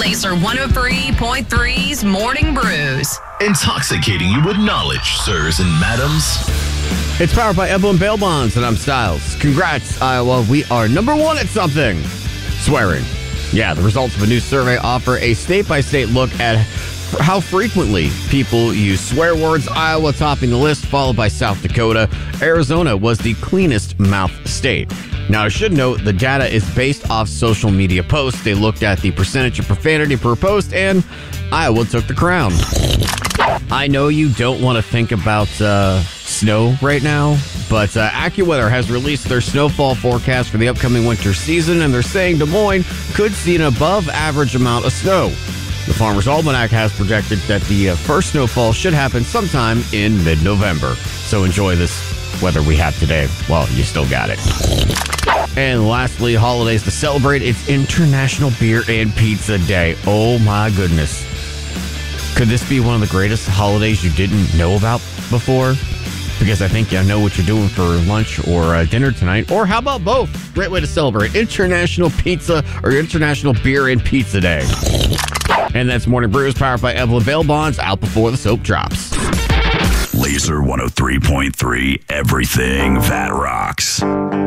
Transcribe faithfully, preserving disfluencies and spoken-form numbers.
Laser one oh three point three's Morning Brews. Intoxicating you with knowledge, sirs and madams. It's powered by Evelyn Bail Bonds, and I'm Styles. Congrats, Iowa. We are number one at something. Swearing. Yeah, the results of a new survey offer a state-by-state look at how frequently people use swear words. Iowa topping the list, followed by South Dakota. Arizona was the cleanest mouth state. Now, I should note the data is based off social media posts. They looked at the percentage of profanity per post, and Iowa took the crown. I know you don't want to think about uh, snow right now, but uh, AccuWeather has released their snowfall forecast for the upcoming winter season, and they're saying Des Moines could see an above-average amount of snow. The Farmer's Almanac has projected that the uh, first snowfall should happen sometime in mid-November. So enjoy this weather we have today. Well, you still got it. And lastly, holidays to celebrate. It's International Beer and Pizza Day. Oh my goodness. Could this be one of the greatest holidays you didn't know about before? Because I think you know what you're doing for lunch or uh, dinner tonight. Or how about both? Great way to celebrate International Pizza or International Beer and Pizza Day. And that's Morning Brews, powered by Evelyn Bail Bonds, out before the soap drops. Laser one oh three point three, everything that rocks.